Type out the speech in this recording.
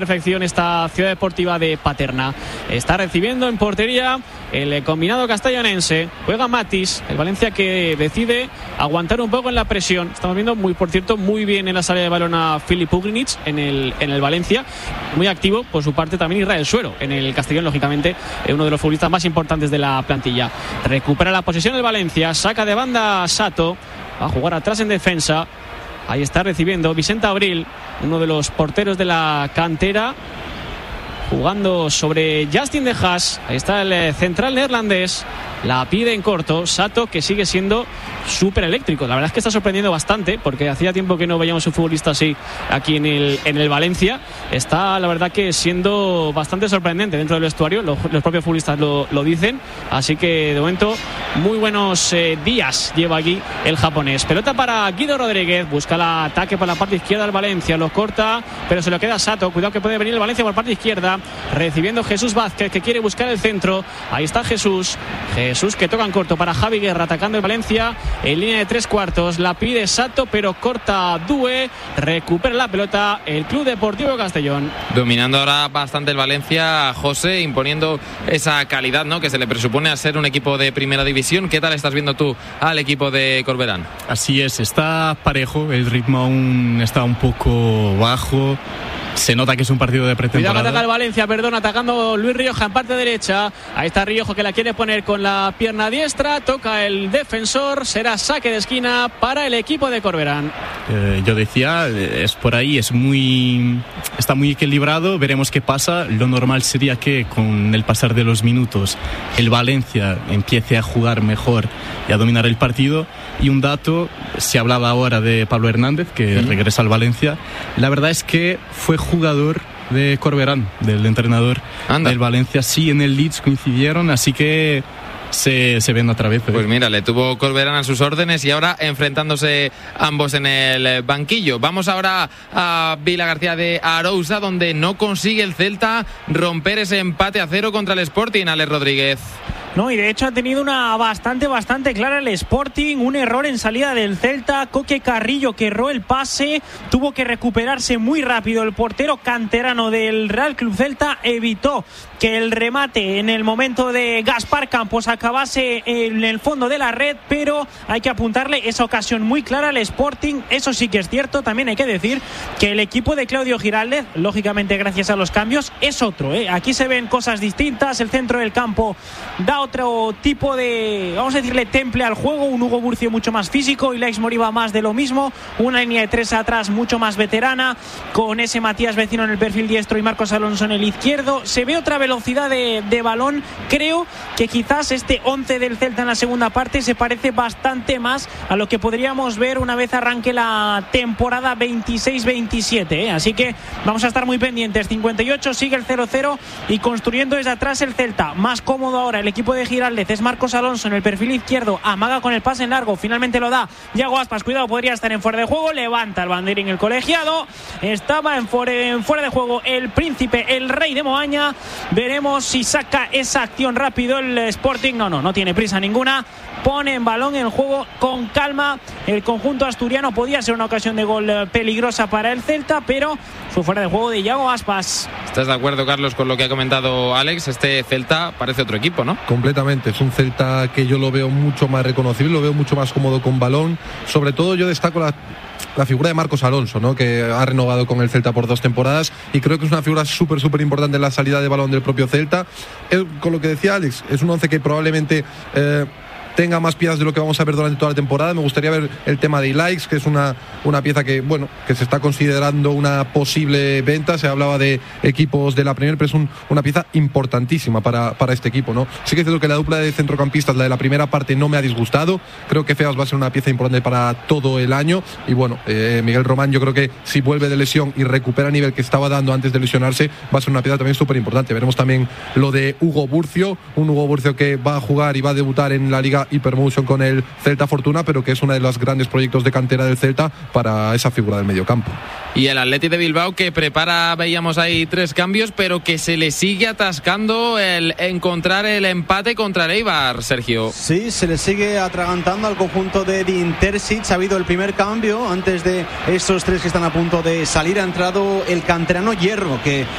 Perfección esta Ciudad Deportiva de Paterna. Está recibiendo en portería el combinado castellonense. Juega Matis, el Valencia que decide aguantar un poco en la presión. Estamos viendo por cierto, muy bien en la salida de balón a Filip Ugrinic en el Valencia. Muy activo por su parte también Israel Suero en el Castellón, lógicamente uno de los futbolistas más importantes de la plantilla. Recupera la posesión el Valencia, saca de banda a Sato, va a jugar atrás en defensa. Ahí está recibiendo Vicente Abril, uno de los porteros de la cantera, jugando sobre Justin De Haas. Ahí está el central neerlandés. La pide en corto Sato, que sigue siendo súper eléctrico. La verdad es que está sorprendiendo bastante, porque hacía tiempo que no veíamos un futbolista así aquí en el Valencia. Está, la verdad, que siendo bastante sorprendente dentro del vestuario. Los propios futbolistas lo dicen. Así que, de momento, muy buenos días lleva aquí el japonés. Pelota para Guido Rodríguez. Busca el ataque por la parte izquierda del Valencia. Lo corta, pero se lo queda Sato. Cuidado que puede venir el Valencia por parte izquierda. Recibiendo Jesús Vázquez, que quiere buscar el centro. Ahí está Jesús que toca en corto para Javi Guerra, atacando el Valencia en línea de 3/4. La pide Sato, pero corta Due. Recupera la pelota el Club Deportivo Castellón. Dominando ahora bastante el Valencia, José, imponiendo esa calidad, ¿no?, que se le presupone a ser un equipo de primera división. ¿Qué tal estás viendo tú al equipo de Corberán? Así es, está parejo, el ritmo aún está un poco bajo. Se nota que es un partido de pretemporada. Cuidado que ataca el Valencia, atacando Luis Rioja en parte derecha. Ahí está Rioja, que la quiere poner con la pierna diestra. Toca el defensor, será saque de esquina para el equipo de Corberán. Yo decía, es por ahí, está muy equilibrado. Veremos qué pasa. Lo normal sería que con el pasar de los minutos el Valencia empiece a jugar mejor y a dominar el partido. Y un dato, se hablaba ahora de Pablo Hernández, que regresa al Valencia. La verdad es que fue jugador de Corberán, del entrenador del Valencia. Sí, en el Leeds coincidieron, así que se ven otra vez. Pues mira, le tuvo Corberán a sus órdenes y ahora enfrentándose ambos en el banquillo. Vamos ahora a Vila García de Arousa, donde no consigue el Celta romper ese empate a 0 contra el Sporting, Alex Rodríguez. No, y de hecho ha tenido una bastante clara el Sporting, un error en salida del Celta. Coque Carrillo, que erró el pase, tuvo que recuperarse muy rápido. El portero canterano del Real Club Celta evitó que el remate en el momento de Gaspar Campos acabase en el fondo de la red, pero hay que apuntarle esa ocasión muy clara al Sporting. Eso sí que es cierto. También hay que decir que el equipo de Claudio Giraldez, lógicamente gracias a los cambios, es otro, ¿eh? Aquí se ven cosas distintas. El centro del campo da otro tipo de, vamos a decirle, temple al juego. Un Hugo Burcio mucho más físico y Laix Moriba más de lo mismo. Una línea de 3 atrás mucho más veterana, con ese Matías Vecino en el perfil diestro y Marcos Alonso en el izquierdo. Se ve otra velocidad de balón. Creo que quizás este 11 del Celta en la segunda parte se parece bastante más a lo que podríamos ver una vez arranque la temporada 26-27, ¿eh? Así que vamos a estar muy pendientes. 58, sigue el 0-0 y construyendo desde atrás el Celta. Más cómodo ahora el equipo de Giraldez, es Marcos Alonso en el perfil izquierdo, amaga con el pase en largo, finalmente lo da Yago Aspas, cuidado, podría estar en fuera de juego, levanta el banderín el colegiado, estaba en fuera de juego el príncipe, el rey de Moaña. Veremos si saca esa acción rápido el Sporting. No tiene prisa ninguna, pone en balón en juego con calma el conjunto asturiano. Podía ser una ocasión de gol peligrosa para el Celta, pero fue fuera de juego de Yago Aspas. ¿Estás de acuerdo, Carlos, con lo que ha comentado Alex? Este Celta parece otro equipo, ¿no? Completamente, es un Celta que yo lo veo mucho más reconocible, lo veo mucho más cómodo con balón. Sobre todo yo destaco la figura de Marcos Alonso, ¿no?, que ha renovado con el Celta por 2 temporadas y creo que es una figura súper importante en la salida de balón del propio Celta. Con lo que decía Alex, es un once que probablemente tenga más piezas de lo que vamos a ver durante toda la temporada. Me gustaría ver el tema de Ilaix, que es una pieza que se está considerando una posible venta. Se hablaba de equipos de la Premier, pero es una pieza importantísima para este equipo, ¿no? Sí que es cierto que la dupla de centrocampistas, la de la primera parte, no me ha disgustado. Creo que Feas va a ser una pieza importante para todo el año. Y Miguel Román, yo creo que si vuelve de lesión y recupera el nivel que estaba dando antes de lesionarse, va a ser una pieza también súper importante. Veremos también lo de Hugo Burcio, un Hugo Burcio que va a jugar y va a debutar en la Liga esa Hypermotion con el Celta Fortuna, pero que es uno de los grandes proyectos de cantera del Celta para esa figura del mediocampo. Y el Athletic de Bilbao, que prepara, veíamos ahí 3 cambios, pero que se le sigue atascando el encontrar el empate contra el Eibar, Sergio. Sí, se le sigue atragantando al conjunto de Intersic. Ha habido el primer cambio antes de estos 3 que están a punto de salir. Ha entrado el canterano Hierro, que